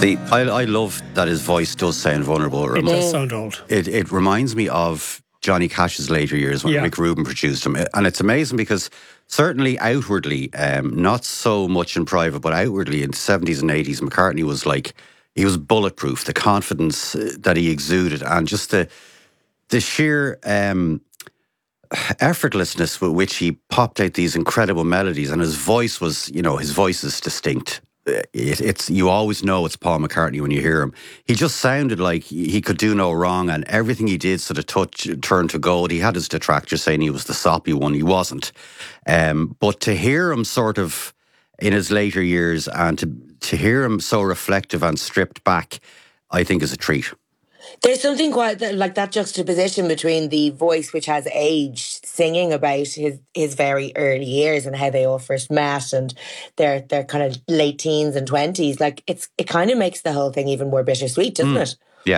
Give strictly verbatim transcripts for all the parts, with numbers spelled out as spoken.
The I, I love that his voice does sound vulnerable. It does sound old. It it reminds me of Johnny Cash's later years when yeah. Rick Rubin produced him. And it's amazing because certainly outwardly, um, not so much in private, but outwardly in the seventies and eighties, McCartney was like, he was bulletproof, the confidence that he exuded and just the the sheer um, effortlessness with which he popped out these incredible melodies. And his voice was, you know, his voice is distinct. It, it's you always know it's Paul McCartney when you hear him. He just sounded like he could do no wrong, and everything he did sort of touch turned to gold. He had his detractors saying he was the soppy one. He wasn't. Um, but to hear him sort of in his later years and to to hear him so reflective and stripped back, I think is a treat. There's something quite like that juxtaposition between the voice, which has aged, singing about his, his very early years and how they all first met and their their kind of late teens and twenties. Like it's it kind of makes the whole thing even more bittersweet, doesn't mm. it? Yeah.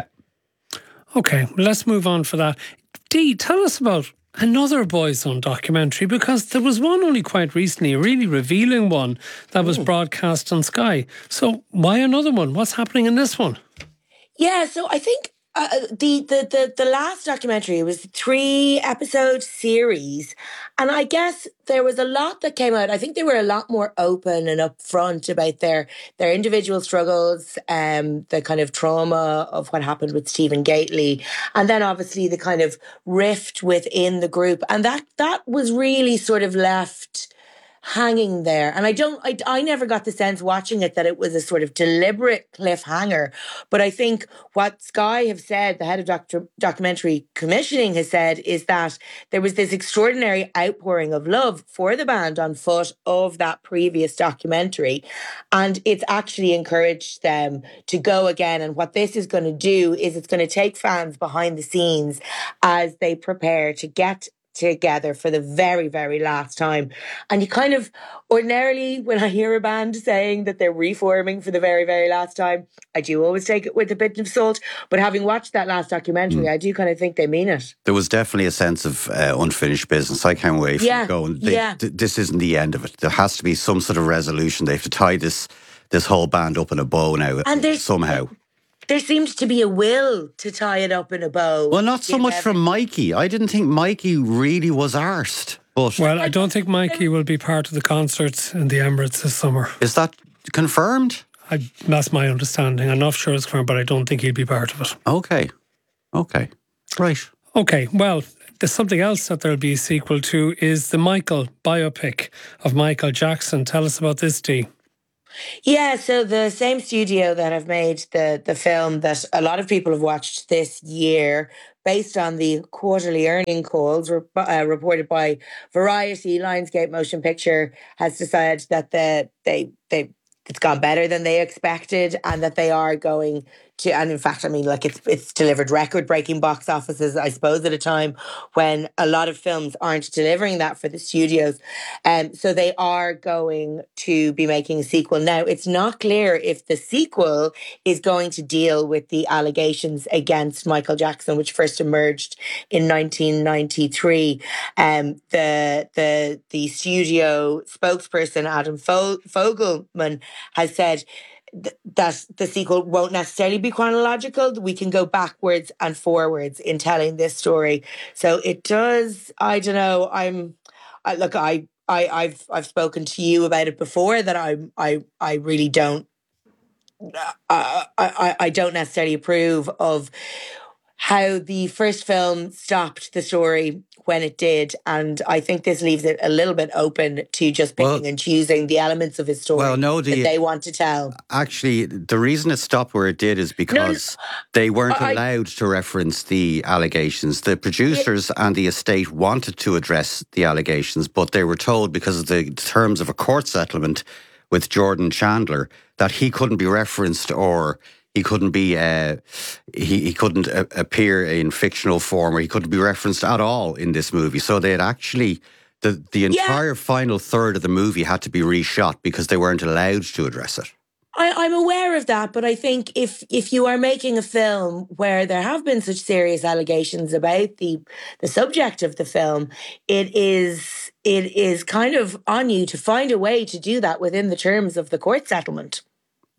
Okay, let's move on for that. Dee, tell us about another Boyzone documentary, because there was one only quite recently, a really revealing one that was mm. broadcast on Sky. So why another one? What's happening in this one? Yeah, so I think Uh, the, the, the, the last documentary was a three episode series. And I guess there was a lot that came out. I think they were a lot more open and upfront about their, their individual struggles, um, the kind of trauma of what happened with Stephen Gately. And then obviously the kind of rift within the group. And that, that was really sort of left hanging there. And I don't, I, I never got the sense watching it that it was a sort of deliberate cliffhanger. But I think what Sky have said, the head of doc- documentary commissioning has said, is that there was this extraordinary outpouring of love for the band on foot of that previous documentary. And it's actually encouraged them to go again. And what this is going to do is it's going to take fans behind the scenes as they prepare to get together for the very, very last time. And you kind of, ordinarily, when I hear a band saying that they're reforming for the very, very last time, I do always take it with a bit of salt. But having watched that last documentary, mm. I do kind of think they mean it. There was definitely a sense of uh, unfinished business. I can't wait for yeah. going. They, yeah. th- this isn't the end of it. There has to be some sort of resolution. They have to tie this this whole band up in a bow now, and somehow. There seems to be a will to tie it up in a bow. Well, not so much from Mikey. I didn't think Mikey really was arsed. But well, I don't think Mikey will be part of the concerts in the Emirates this summer. Is that confirmed? I, that's my understanding. I'm not sure it's confirmed, but I don't think he'll be part of it. Okay. Okay. Right. Okay, well, there's something else that there'll be a sequel to is the Michael biopic of Michael Jackson. Tell us about this, Dee. Yeah, so the same studio that have made the, the film that a lot of people have watched this year, based on the quarterly earning calls uh, reported by Variety, Lionsgate Motion Picture has decided that the they they it's gone better than they expected, and that they are going to, and in fact, I mean, like it's it's delivered record-breaking box offices, I suppose, at a time when a lot of films aren't delivering that for the studios. Um, so they are going to be making a sequel. Now, it's not clear if the sequel is going to deal with the allegations against Michael Jackson, which first emerged in nineteen ninety-three. Um, the the the studio spokesperson, Adam Fogelman, has said that the sequel won't necessarily be chronological. We can go backwards and forwards in telling this story. So it does, I don't know, I'm, I, look, I, I, I've, I've spoken to you about it before, that I, I, I really don't, uh, I, I don't necessarily approve of how the first film stopped the story when it did, and I think this leaves it a little bit open to just picking well, and choosing the elements of his story well, no, the, that they want to tell. Actually, the reason it stopped where it did is because no, no, they weren't I, allowed to reference the allegations. The producers it, and the estate wanted to address the allegations, but they were told, because of the terms of a court settlement with Jordan Chandler, that he couldn't be referenced or He couldn't be, uh, he, he couldn't uh, appear in fictional form, or he couldn't be referenced at all in this movie. So they had actually, the, the entire yeah. final third of the movie had to be reshot because they weren't allowed to address it. I, I'm aware of that, but I think if if you are making a film where there have been such serious allegations about the the subject of the film, it is it is kind of on you to find a way to do that within the terms of the court settlement.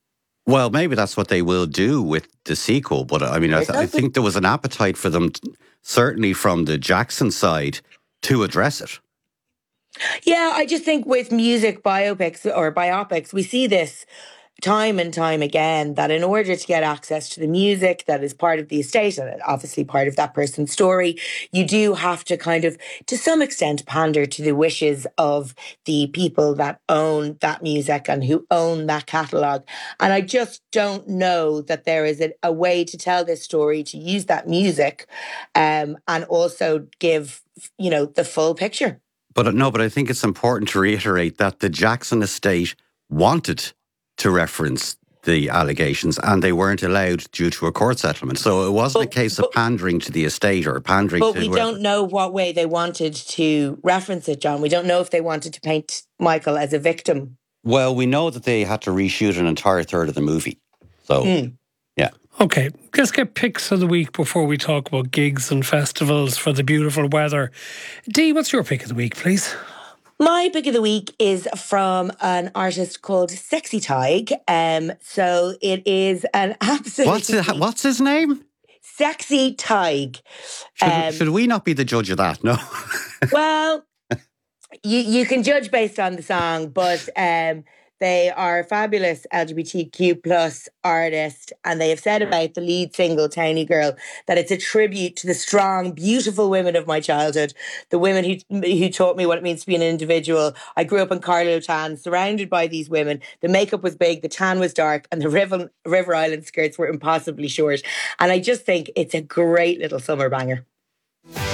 Well, maybe that's what they will do with the sequel. But I mean, I, th- I think there was an appetite for them, t- certainly from the Jackson side, to address it. Yeah, I just think with music biopics or biopics, we see this time and time again that in order to get access to the music that is part of the estate and obviously part of that person's story, you do have to kind of, to some extent, pander to the wishes of the people that own that music and who own that catalogue. And I just don't know that there is a, a way to tell this story, to use that music um, and also give, you know, the full picture. But no, but I think it's important to reiterate that the Jackson estate wanted to reference the allegations and they weren't allowed due to a court settlement. So it wasn't but, a case but, of pandering to the estate or pandering but to... But we whoever. don't know what way they wanted to reference it, John. We don't know if they wanted to paint Michael as a victim. Well, we know that they had to reshoot an entire third of the movie. So, mm. yeah. Okay, let's get picks of the week before we talk about gigs and festivals for the beautiful weather. Dee, what's your pick of the week, please? My pick of the week is from an artist called Sexy Tig. Um, so it is an absolute... What's, it, what's his name? Sexy Tig. Should, um, should we not be the judge of that? No. Well, you, you can judge based on the song, but... Um, They are a fabulous L G B T Q plus artist, and they have said about the lead single, Tiny Girl, that it's a tribute to the strong, beautiful women of my childhood, the women who who taught me what it means to be an individual. I grew up in Carlow Tan, surrounded by these women. The makeup was big, the tan was dark, and the River, River Island skirts were impossibly short. And I just think it's a great little summer banger.